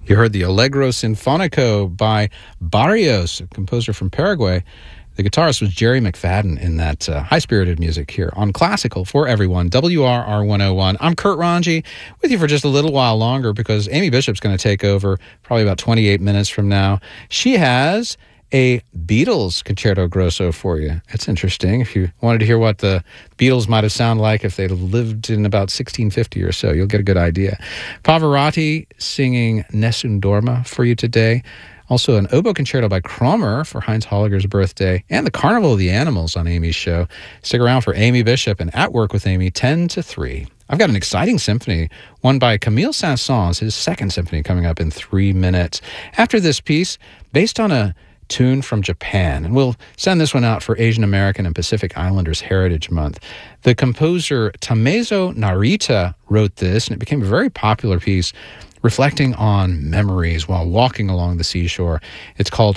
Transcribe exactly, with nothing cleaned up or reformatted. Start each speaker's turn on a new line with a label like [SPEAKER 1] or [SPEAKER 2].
[SPEAKER 1] You heard the Allegro Sinfonico by Barrios, a composer from Paraguay. The guitarist was Jerry McFadden in that uh, high-spirited music here on Classical for Everyone, W R R one oh one. I'm Kurt Ranji, with you for just a little while longer because Amy Bishop's going to take over probably about twenty-eight minutes from now. She has a Beatles Concerto Grosso for you. It's interesting. If you wanted to hear what the Beatles might have sounded like if they lived in about sixteen fifty or so, you'll get a good idea. Pavarotti singing Nessun Dorma for you today. Also an oboe concerto by Kromer for Heinz Holliger's birthday, and the Carnival of the Animals on Amy's show. Stick around for Amy Bishop and At Work with Amy, ten to three. I've got an exciting symphony, one by Camille Saint-Saëns, his second symphony, coming up in three minutes. After this piece, based on a tune from Japan, and we'll send this one out for Asian American and Pacific Islanders Heritage Month. The composer Tamezo Narita wrote this, and it became a very popular piece reflecting on memories while walking along the seashore. It's called